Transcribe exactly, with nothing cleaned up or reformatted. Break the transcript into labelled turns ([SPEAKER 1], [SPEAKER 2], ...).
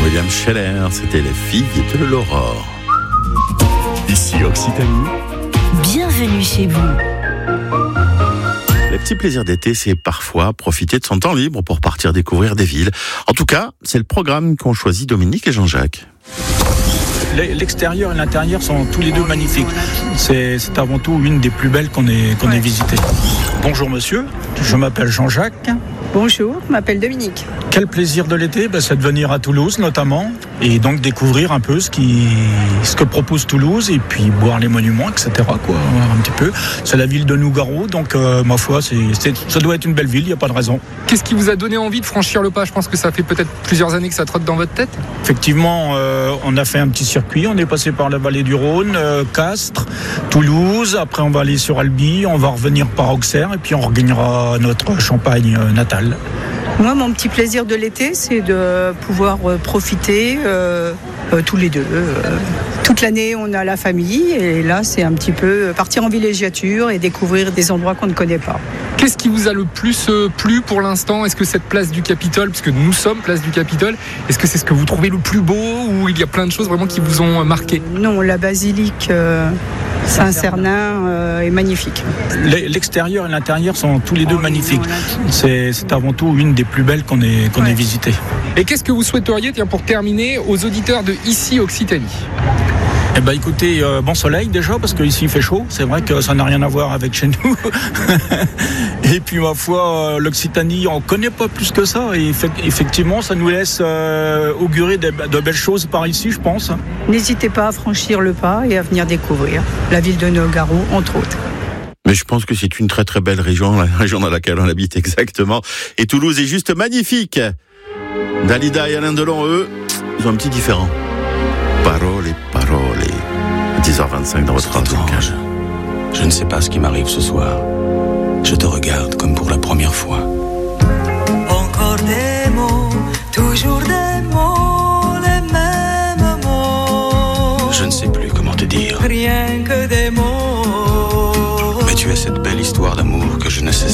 [SPEAKER 1] William Scheller, c'était les filles de l'aurore. Ici Occitanie.
[SPEAKER 2] Bienvenue chez vous.
[SPEAKER 1] Les petits plaisirs d'été, c'est parfois profiter de son temps libre pour partir découvrir des villes. En tout cas, c'est le programme qu'ont choisi Dominique et Jean-Jacques.
[SPEAKER 3] L'extérieur et l'intérieur sont tous les deux magnifiques. C'est, c'est avant tout une des plus belles qu'on ait, qu'on ait visitées. Bonjour monsieur, je m'appelle Jean-Jacques.
[SPEAKER 4] Bonjour, je m'appelle Dominique.
[SPEAKER 3] Quel plaisir de l'été, ben, c'est de venir à Toulouse notamment, et donc découvrir un peu ce, qui, ce que propose Toulouse, et puis boire les monuments, et cetera. Quoi, un petit peu. C'est la ville de Nougaro, donc euh, ma foi, c'est, c'est, ça doit être une belle ville, il n'y a pas de raison.
[SPEAKER 5] Qu'est-ce qui vous a donné envie de franchir le pas ? Je pense que ça fait peut-être plusieurs années que ça trotte dans votre tête.
[SPEAKER 3] Effectivement, euh, on a fait un petit circuit, on est passé par la vallée du Rhône, euh, Castres, Toulouse, après on va aller sur Albi, on va revenir par Auxerre, et puis on regagnera notre Champagne euh, natal.
[SPEAKER 4] Moi, mon petit plaisir de l'été, c'est de pouvoir profiter euh, euh, tous les deux. Euh, toute l'année, on a la famille, et là, c'est un petit peu partir en villégiature et découvrir des endroits qu'on ne connaît pas.
[SPEAKER 5] Qu'est-ce qui vous a le plus plu pour l'instant ? Est-ce que cette place du Capitole, puisque nous sommes place du Capitole, est-ce que c'est ce que vous trouvez le plus beau, ou il y a plein de choses vraiment qui vous ont marqué ?
[SPEAKER 4] Non, la basilique euh, Saint-Cernin euh, est magnifique.
[SPEAKER 3] L'extérieur et l'intérieur sont tous les deux magnifiques. C'est, c'est avant tout une des plus belles qu'on ait, qu'on ait visitées.
[SPEAKER 5] Et qu'est-ce que vous souhaiteriez, tiens, pour terminer, aux auditeurs de Ici Occitanie ?
[SPEAKER 3] Eh ben écoutez, euh, bon soleil déjà, parce qu'ici il fait chaud, c'est vrai que ça n'a rien à voir avec chez nous. Et puis ma foi, euh, l'Occitanie, on ne connaît pas plus que ça, et effectivement ça nous laisse euh, augurer de, de belles choses par ici, je pense.
[SPEAKER 4] N'hésitez pas à franchir le pas et à venir découvrir la ville de Nougaro, entre autres.
[SPEAKER 1] Mais je pense que c'est une très très belle région, la région dans laquelle on habite exactement. Et Toulouse est juste magnifique. Dalida et Alain Delon, eux, ils ont un petit différent. Parole et parole. dix heures vingt-cinq dans votre radio.
[SPEAKER 6] Je ne sais pas ce qui m'arrive ce soir. Je te regarde comme pour la première fois.
[SPEAKER 7] Encore des mots, toujours des mots, les mêmes mots.
[SPEAKER 6] Je ne sais plus comment te dire.
[SPEAKER 7] Rien que des mots.
[SPEAKER 6] Mais tu as cette belle histoire d'amour que je ne sais